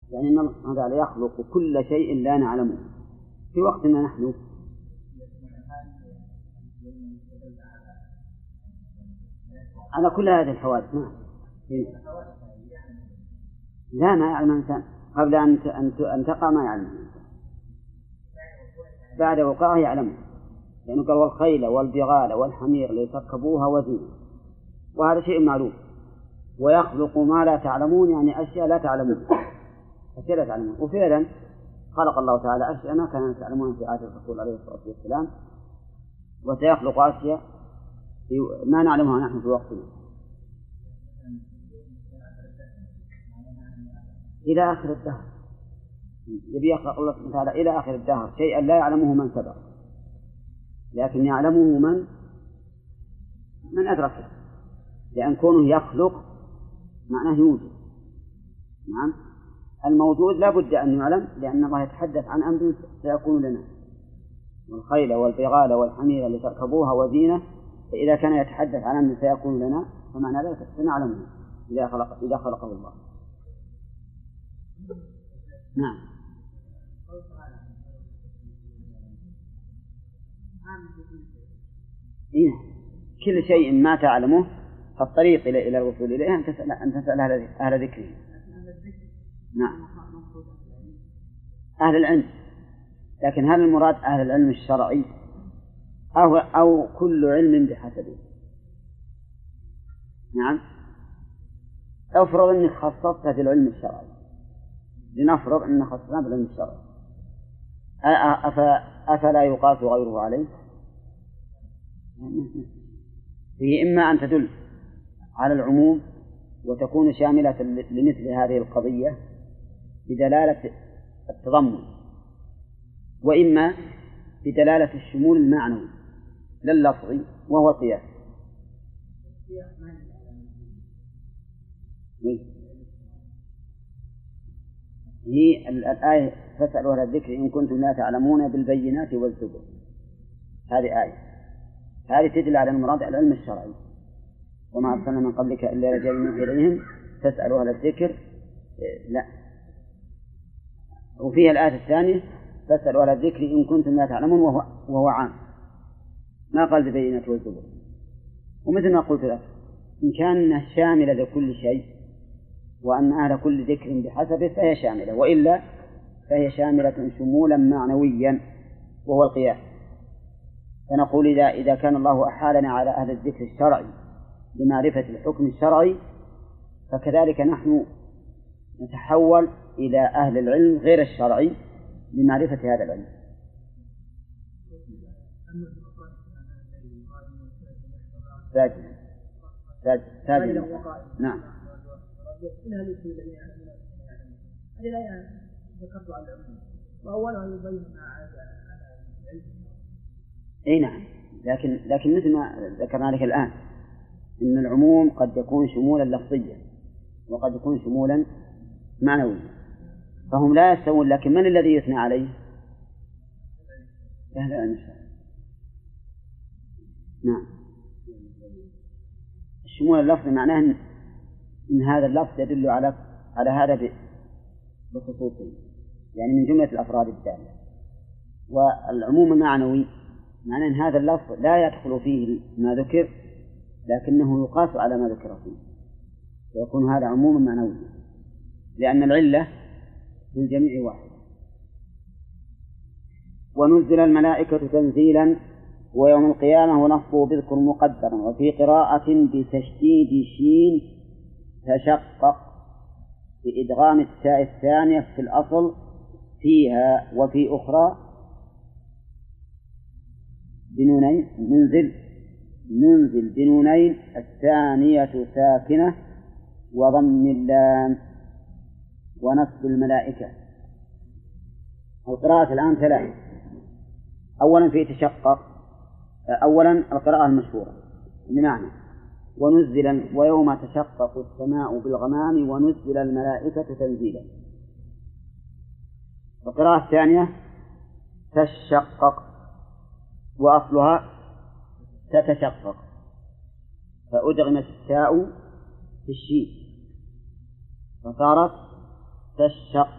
يعني إن الله تعالى يخلق كل شيء لا نعلمه في وقتنا نحن. على كل هذه الحوادث لا ما يعلم الإنسان قبل أن تقع ما يعلم الإنسان، بعد وقوعه يعلمه، لأنه قال والخيل والبغال والحمير لتركبوها وزينة، وهذا شيء معلوم. ويخلق ما لا تعلمون يعني أشياء لا تعلمون، أشياء لا تعلمون. وفعلا خلق الله تعالى أشياء ما كانوا تعلمون في عهد الرسول عليه الصلاة والسلام، وسيخلق أشياء ما نعلمها نحن في وقتنا إلى آخر الدهر. يبي يخلق الله سبحانه وتعالى إلى آخر الدهر شيئا لا يعلمه من سبق، لكن يعلمه من أدركه، لأن كونه يخلق معناه يوجد. نعم، الموجود لا بد أن يعلم، لأن الله يتحدث عن أمر سيكون لنا، والخيل والبغال والحمير لتركبوها وزينة، فإذا كان يتحدث عن أمر سيكون لنا فمعنى ذلك سنعلمه إذا خلقه الله. نعم. إيه؟ كل شيء ما تعلمه فالطريق إلى الوصول إليه أن تسأل أهل ذكره. نعم، أهل العلم. لكن هل المراد أهل العلم الشرعي أو كل علم بحسبه؟ نعم، أفرض أنك خصصتها في العلم الشرعي، لنفرض أنك خصصتها في العلم الشرعي، أفلا يقاس غيره عليه؟ هي إما أن تدل على العموم وتكون شاملة لمثل هذه القضية بدلالة التضمن، وإما بدلالة الشمول المعنوي لا اللفظي وهو القياس. هي الآية فاسألوا أهل الذكر إن كنتم لا تعلمون بالبينات والزبر، هذه آية، هذه تدل على المراد العلم الشرعي، وما أرسلنا من قبلك إلا رجال من إليهم فاسألوا أهل الذكر. لا، وفيها الآية الثانية فاسألوا أهل الذكر إن كنتم لا تعلمون وهو عام، ما قال ببينات والزبر. ومثل ما قلت لك إن كان شاملة لكل شيء وأن أهل كل ذكر بحسبه فهي شاملة، وإلا فهي شاملة شمولا معنويا وهو القياس. فنقول إذا كان الله أحالنا على أهل الذكر الشرعي لمعرفة الحكم الشرعي، فكذلك نحن نتحول إلى أهل العلم غير الشرعي لمعرفة هذا العلم. ساجد. نعم. أي نعم، لكن مثل ما ذكرنا لك الآن إن العموم قد يكون شمولا لفظيا وقد يكون شمولا معنويا، فهم لا يستوون. لكن من الذي يثنى عليه؟ أهل العلم الشرعي. نعم، الشمول اللفظي معناه إن هذا اللفظ يدل على هذا بخصوصه، يعني من جملة الأفراد الدالة. والعموم المعنوي معناه أن هذا اللفظ لا يدخل فيه ما ذكر، لكنه يقاس على ما ذكر فيه، ويكون هذا عموما معنويا، لأن العلة للجميع واحدة. ونزل الملائكة تنزيلا ويوم القيامة ونصبه بذكر مقدرا. وفي قراءة بتشديد شين تشقق بإدغام التاء الثانية في الأصل فيها، وفي أخرى بنونين ننزل بنونين الثانية ساكنة وضم اللام ونصب الملائكة. القراءة الآن ثلاث. أولا في تشقق، أولا القراءة المشهورة بمعنى ونزل ويوم تشقق السماء بالغمام ونزل الملائكة تنزيلا. القراءة الثانية تشقق وأصلها تتشقق، فأدغمت التاء في الشين فصارت تشقق.